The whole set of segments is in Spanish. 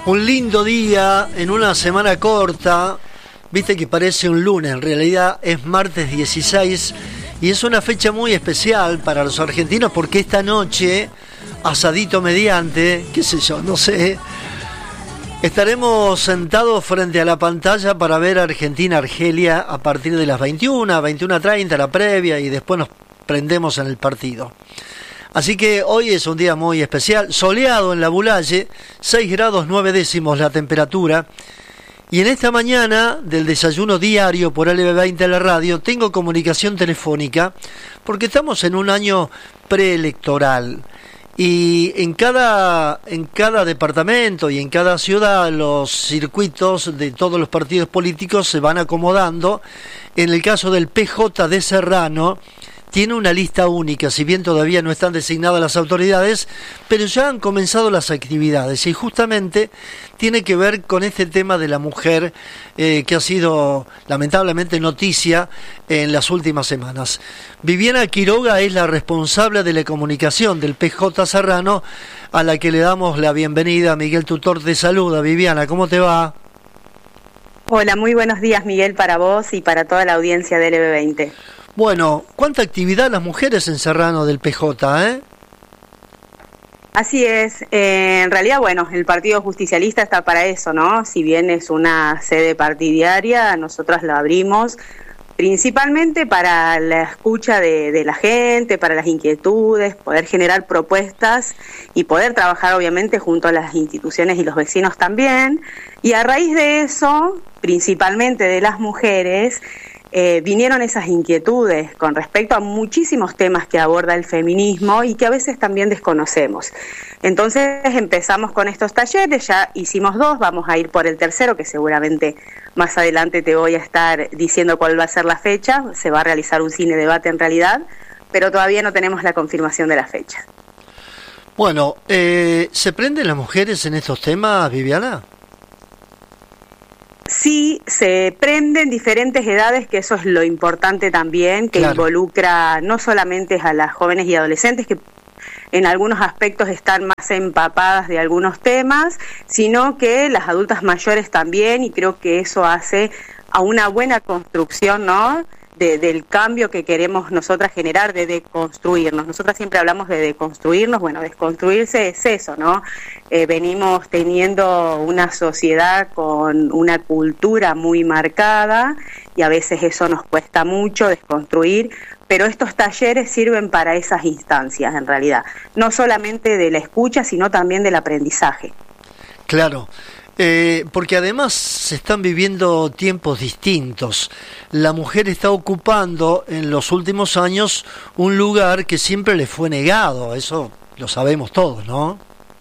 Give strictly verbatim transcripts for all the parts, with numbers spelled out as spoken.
Un lindo día en una semana corta, viste que parece un lunes, en realidad es martes dieciséis y es una fecha muy especial para los argentinos porque esta noche, asadito mediante, qué sé yo, no sé, estaremos sentados frente a la pantalla para ver Argentina-Argelia a partir de las veintiuna, veintiuna treinta, la previa, y después nos prendemos en el partido. Así que hoy es un día muy especial, soleado en la Bulalle, seis grados nueve décimos la temperatura. Y en esta mañana del desayuno diario por L B veinte de la radio tengo comunicación telefónica porque estamos en un año preelectoral. Y en cada, en cada departamento y en cada ciudad los circuitos de todos los partidos políticos se van acomodando. En el caso del P J de Serrano, tiene una lista única, si bien todavía no están designadas las autoridades, pero ya han comenzado las actividades y justamente tiene que ver con este tema de la mujer eh, que ha sido lamentablemente noticia en las últimas semanas. Viviana Quiroga es la responsable de la comunicación del P J Serrano, a la que le damos la bienvenida. Miguel Tutor te saluda. Viviana, ¿cómo te va? Hola, muy buenos días, Miguel, para vos y para toda la audiencia de L B veinte. Bueno, ¿cuánta actividad las mujeres en Serrano del P J, eh? Así es, eh, en realidad, bueno, el Partido Justicialista está para eso, ¿no? Si bien es una sede partidaria, nosotros la abrimos principalmente para la escucha de, de la gente, para las inquietudes, poder generar propuestas y poder trabajar obviamente junto a las instituciones y los vecinos también. Y a raíz de eso, principalmente de las mujeres, Eh, vinieron esas inquietudes con respecto a muchísimos temas que aborda el feminismo y que a veces también desconocemos. Entonces empezamos con estos talleres, ya hicimos dos, vamos a ir por el tercero, que seguramente más adelante te voy a estar diciendo cuál va a ser la fecha. Se va a realizar un cine debate en realidad, pero todavía no tenemos la confirmación de la fecha. Bueno, eh, ¿se prenden las mujeres en estos temas, Viviana? Sí, se prenden diferentes edades, que eso es lo importante también, que claro, involucra no solamente a las jóvenes y adolescentes, que en algunos aspectos están más empapadas de algunos temas, sino que las adultas mayores también, y creo que eso hace a una buena construcción, ¿no?, De, del cambio que queremos nosotras generar, de deconstruirnos. Nosotras siempre hablamos de deconstruirnos. Bueno, desconstruirse es eso, ¿no? Eh, venimos teniendo una sociedad con una cultura muy marcada y a veces eso nos cuesta mucho desconstruir, pero estos talleres sirven para esas instancias en realidad, no solamente de la escucha, sino también del aprendizaje. Claro. Eh, porque además se están viviendo tiempos distintos. La mujer está ocupando en los últimos años un lugar que siempre le fue negado, eso lo sabemos todos, ¿no?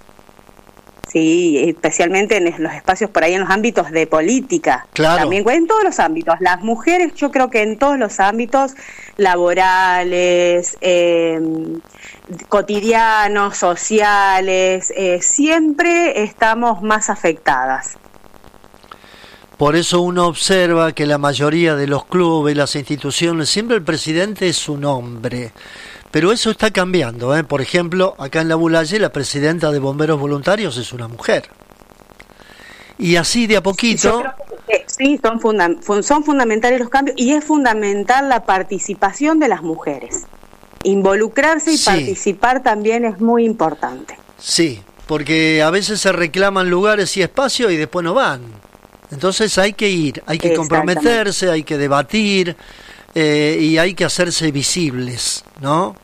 Sí, especialmente en los espacios por ahí, en los ámbitos de política. Claro. También en todos los ámbitos. Las mujeres, yo creo que en todos los ámbitos laborales, eh, cotidianos, sociales, eh, siempre estamos más afectadas. Por eso uno observa que la mayoría de los clubes, las instituciones, siempre el presidente es un hombre. Pero eso está cambiando, ¿eh? Por ejemplo, acá en la Bulalle la presidenta de Bomberos Voluntarios es una mujer. Y así de a poquito... Que, sí, son, funda- son fundamentales los cambios y es fundamental la participación de las mujeres. Involucrarse y sí, participar también es muy importante. Sí, porque a veces se reclaman lugares y espacios y después no van. Entonces hay que ir, hay que comprometerse, hay que debatir eh, y hay que hacerse visibles, ¿no?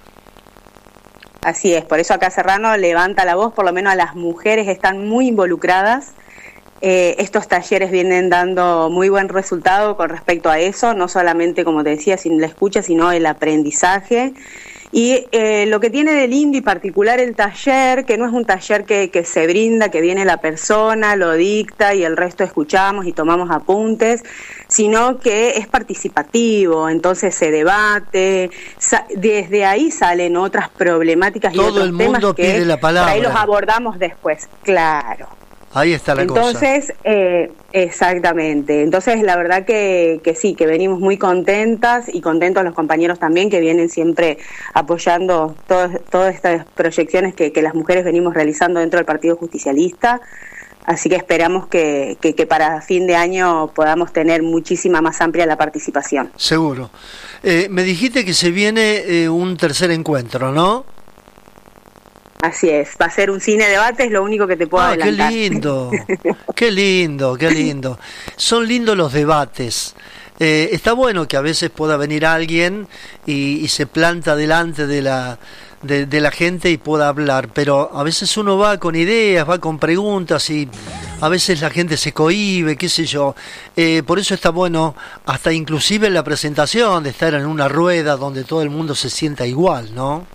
Así es, por eso acá Serrano levanta la voz, por lo menos a las mujeres están muy involucradas. Eh, estos talleres vienen dando muy buen resultado con respecto a eso, no solamente, como te decía, sin la escucha, sino el aprendizaje. Y eh, lo que tiene de lindo y particular el taller, que no es un taller que, que se brinda, que viene la persona, lo dicta y el resto escuchamos y tomamos apuntes, sino que es participativo, entonces se debate, sa- desde ahí salen otras problemáticas y todo otros el mundo temas que pide la palabra. Por ahí los abordamos después, claro. Ahí está la Entonces, cosa. Eh, exactamente. Entonces, la verdad que, que sí, que venimos muy contentas y contentos los compañeros también que vienen siempre apoyando todas todas estas proyecciones que, que las mujeres venimos realizando dentro del Partido Justicialista. Así que esperamos que, que, que para fin de año podamos tener muchísima más amplia la participación. Seguro. Eh, me dijiste que se viene eh, un tercer encuentro, ¿no? Así es, va a ser un cine debate, es lo único que te puedo ah, adelantar. Qué lindo, qué lindo, qué lindo. Son lindos los debates. Eh, está bueno que a veces pueda venir alguien y, y se planta delante de la... De, de la gente y pueda hablar, pero a veces uno va con ideas, va con preguntas y a veces la gente se cohíbe, qué sé yo. Eh, por eso está bueno, hasta inclusive en la presentación, de estar en una rueda donde todo el mundo se sienta igual, ¿no?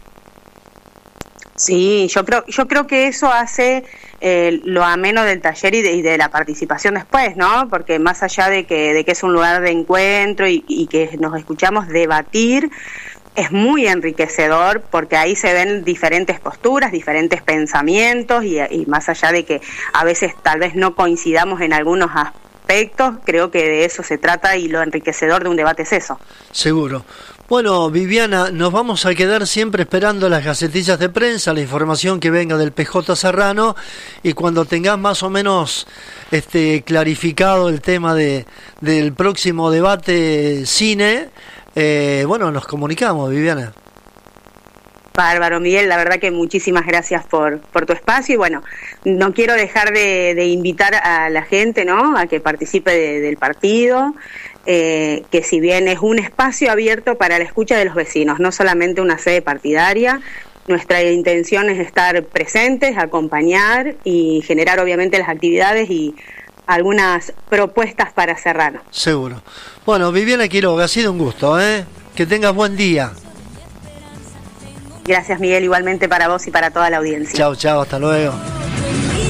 Sí, yo creo, yo creo que eso hace eh, lo ameno del taller y de, y de la participación después, ¿no? Porque más allá de que, de que es un lugar de encuentro y, y que nos escuchamos debatir, es muy enriquecedor porque ahí se ven diferentes posturas, diferentes pensamientos y, y más allá de que a veces tal vez no coincidamos en algunos aspectos, creo que de eso se trata y lo enriquecedor de un debate es eso. Seguro. Bueno, Viviana, nos vamos a quedar siempre esperando las gacetillas de prensa, la información que venga del P J Serrano y cuando tengas más o menos este clarificado el tema de del próximo debate cine, Eh, bueno, nos comunicamos, Viviana. Bárbaro, Miguel, la verdad que muchísimas gracias por, por tu espacio y bueno, no quiero dejar de, de invitar a la gente, ¿no?, a que participe de, del partido, eh, que si bien es un espacio abierto para la escucha de los vecinos, no solamente una sede partidaria, nuestra intención es estar presentes, acompañar y generar obviamente las actividades y algunas propuestas para Serrano. Seguro. Bueno, Viviana Quiroga, ha sido un gusto, ¿eh? Que tengas buen día. Gracias, Miguel, igualmente para vos y para toda la audiencia. Chao, chao, hasta luego.